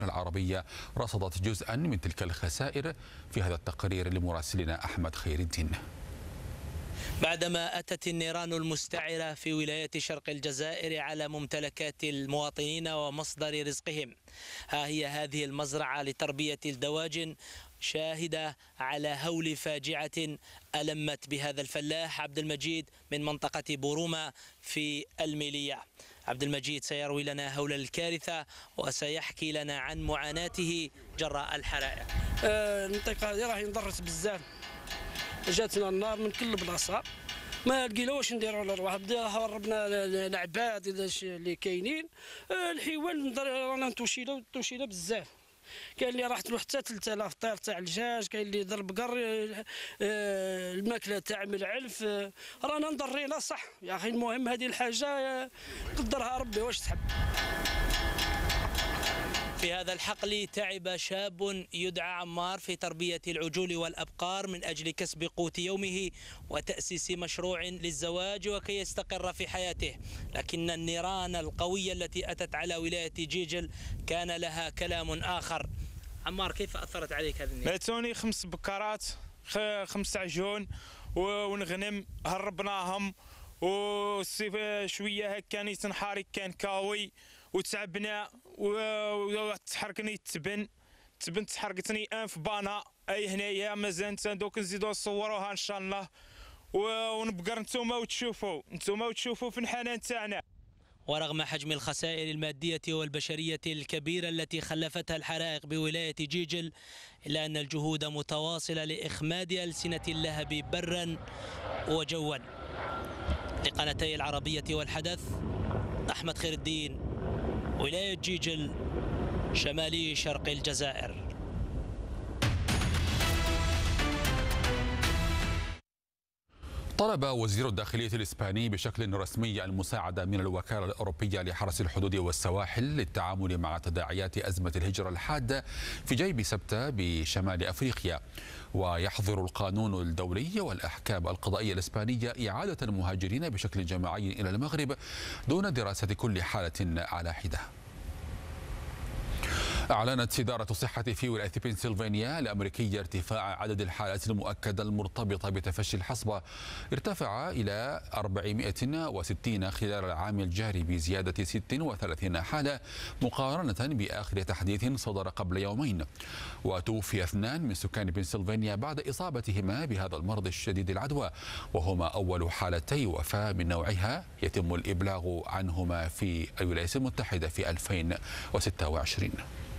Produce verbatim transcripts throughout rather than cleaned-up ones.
العربية رصدت جزءا من تلك الخسائر في هذا التقرير لمراسلنا أحمد خير الدين. بعدما أتت النيران المستعرة في ولاية شرق الجزائر على ممتلكات المواطنين ومصدر رزقهم، ها هي هذه المزرعة لتربية الدواجن شاهدة على هول فاجعة ألمت بهذا الفلاح عبد المجيد من منطقة بوروما في الميلية. عبد المجيد سيروي لنا هول الكارثة وسيحكي لنا عن معاناته جراء الحرائق. المنطقة هذه راهي انضرت بزاف، جاتنا النار من كل بلاصه، ما لقينا واش نديروا الارواح. بدا هربنا العباد اللي كاينين، الحيوان رانا توشينا توشينا بزاف. كاين اللي راحت له حتى ثلاثة آلاف طير تاع الدجاج، كاين اللي ضرب بقر، الماكله تاع من العلف، رانا نضرينا صح يا اخي. المهم هذه الحاجه قدرها ربي واش تحب. في هذا الحقل تعب شاب يدعى عمار في تربية العجول والأبقار من أجل كسب قوت يومه وتأسيس مشروع للزواج وكي يستقر في حياته، لكن النيران القوية التي أتت على ولاية جيجل كان لها كلام آخر. عمار، كيف أثرت عليك هذه النيران؟ ماتوني خمس بكرات، خمس عجول ونغنم هربناهم، والصيف شوية هكا تنحاري كان كاوي وتعبنا وتحركني التبن التبن تحركتني انف بانا اي هنايا مازال دوك نزيدو نصوروها ان شاء الله ونبقر نتوما وتشوفوا نتوما وتشوفوا في الحنان تاعنا. ورغم حجم الخسائر المادية والبشرية الكبيرة التي خلفتها الحرائق بولاية جيجل، إلا أن الجهود متواصلة لإخماد ألسنة اللهب برا وجوا. لقناتي العربية والحدث، أحمد خير الدين، ولاية جيجل، شمالي شرق الجزائر. طلب وزير الداخلية الإسباني بشكل رسمي المساعدة من الوكالة الأوروبية لحرس الحدود والسواحل للتعامل مع تداعيات أزمة الهجرة الحادة في جيب سبتة بشمال أفريقيا. ويحظر القانون الدولي والأحكام القضائية الإسبانية إعادة المهاجرين بشكل جماعي إلى المغرب دون دراسة كل حالة على حدة. أعلنت إدارة الصحة في ولاية بنسلفانيا الأمريكية ارتفاع عدد الحالات المؤكدة المرتبطة بتفشي الحصبة، ارتفع إلى أربعمائة وستين خلال العام الجاري بزيادة ست وثلاثين حالة مقارنة بآخر تحديث صدر قبل يومين. وتوفي اثنان من سكان بنسلفانيا بعد إصابتهما بهذا المرض الشديد العدوى، وهما أول حالتي وفاة من نوعها يتم الإبلاغ عنهما في الولايات المتحدة في ألفين وستة وعشرين.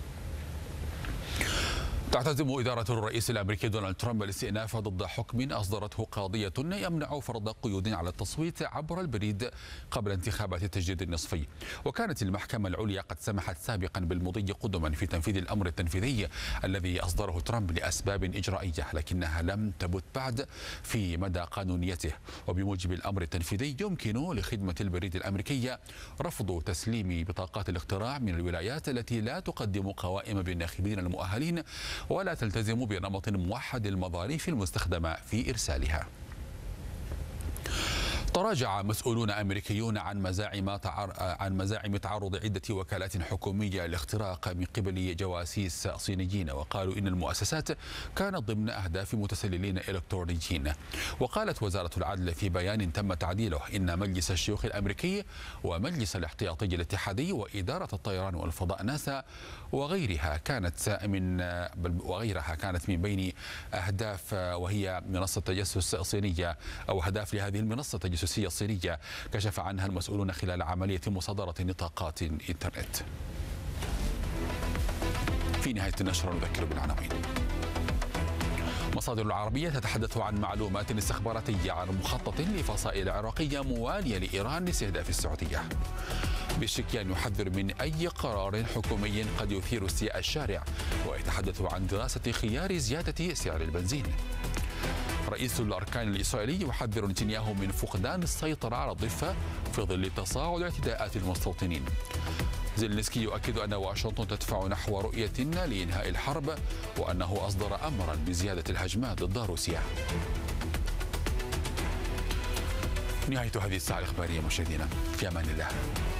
تعتزم إدارة الرئيس الأمريكي دونالد ترامب الاستئناف ضد حكم أصدرته قاضية يمنع فرض قيود على التصويت عبر البريد قبل انتخابات التجديد النصفي. وكانت المحكمة العليا قد سمحت سابقا بالمضي قدما في تنفيذ الأمر التنفيذي الذي أصدره ترامب لأسباب إجرائية، لكنها لم تبت بعد في مدى قانونيته. وبموجب الأمر التنفيذي يمكن لخدمة البريد الأمريكية رفض تسليم بطاقات الاقتراع من الولايات التي لا تقدم قوائم بالناخبين المؤهلين ولا تلتزم بنمط موحد المظاريف المستخدمة في إرسالها. تراجع مسؤولون أمريكيون عن مزاعم تعر... عن مزاعم تعرض عدة وكالات حكومية لاختراق من قبل جواسيس صينيين، وقالوا إن المؤسسات كانت ضمن أهداف متسللين إلكترونيين. وقالت وزارة العدل في بيان تم تعديله إن مجلس الشيوخ الأمريكي ومجلس الاحتياطي الاتحادي وإدارة الطيران والفضاء ناسا وغيرها كانت من وغيرها كانت من بين أهداف، وهي منصة تجسس صينية أو أهداف لهذه المنصة التجسسية الصينية كشف عنها المسؤولون خلال عملية مصادرة نطاقات إنترنت. في نهاية النشرة نذكر بالعناوين. مصادر العربية تتحدث عن معلومات استخباراتية عن مخطط لفصائل عراقية موالية لإيران لاستهداف السعودية. بشكيان يحذر من أي قرار حكومي قد يثير استياء الشارع، ويتحدث عن دراسة خيار زيادة سعر البنزين. رئيس الأركان الإسرائيلي يحذر نتنياهو من فقدان السيطرة على الضفة في ظل تصاعد اعتداءات المستوطنين. زيلينسكي يؤكد أن واشنطن تدفع نحو رؤية لإنهاء الحرب، وأنه أصدر أمرا بزيادة الهجمات ضد روسيا. نهاية هذه الساعة الإخبارية مشاهدينا، في أمان الله.